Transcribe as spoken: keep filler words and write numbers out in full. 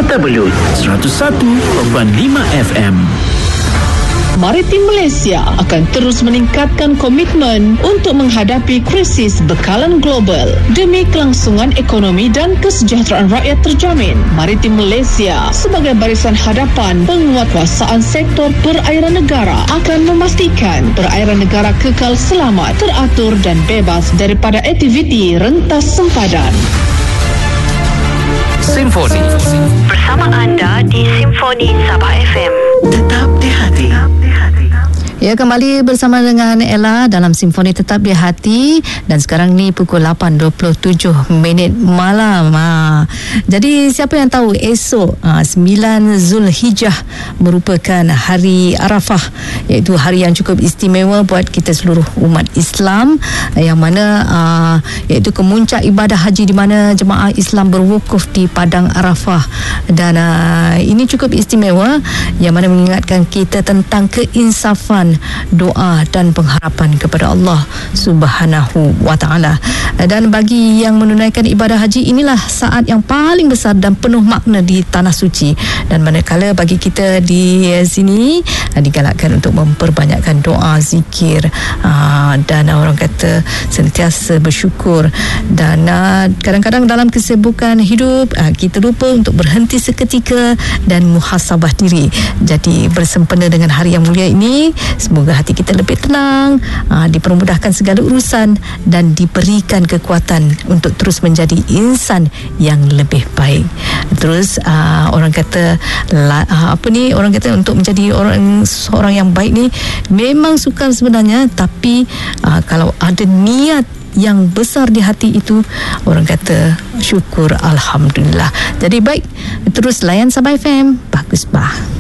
Kota Belud seratus satu perpuluhan lima F M. Maritim Malaysia akan terus meningkatkan komitmen untuk menghadapi krisis bekalan global demi kelangsungan ekonomi dan kesejahteraan rakyat terjamin. Maritim Malaysia sebagai barisan hadapan penguatkuasaan sektor perairan negara akan memastikan perairan negara kekal selamat, teratur dan bebas daripada aktiviti rentas sempadan. Simfoni bersama anda di Simfoni Sabah F M. Tetap di hati. Ya, kembali bersama dengan Ella dalam Simfoni Tetap di Hati, dan sekarang ni pukul lapan dua puluh tujuh minit malam. Ha. Jadi siapa yang tahu esok ha, sembilan Zulhijjah merupakan hari Arafah, iaitu hari yang cukup istimewa buat kita seluruh umat Islam, yang mana uh, iaitu kemuncak ibadah haji di mana jemaah Islam berwukuf di Padang Arafah, dan uh, ini cukup istimewa yang mana mengingatkan kita tentang keinsafan, doa dan pengharapan kepada Allah Subhanahu wa taala. Dan bagi yang menunaikan ibadah haji, inilah saat yang paling besar dan penuh makna di tanah suci, dan manakala bagi kita di sini digalakkan untuk memperbanyakkan doa, zikir, dan orang kata sentiasa bersyukur. Dan kadang-kadang dalam kesibukan hidup kita lupa untuk berhenti seketika dan muhasabah diri. Jadi bersempena dengan hari yang mulia ini, semoga hati kita lebih tenang, aa, dipermudahkan segala urusan dan diberikan kekuatan untuk terus menjadi insan yang lebih baik. Terus aa, orang kata la, aa, apa ni orang kata untuk menjadi orang seorang yang baik ni memang sukar sebenarnya, tapi aa, kalau ada niat yang besar di hati itu, orang kata syukur, alhamdulillah. Jadi baik, terus layan Sabah F M. Bagus bah.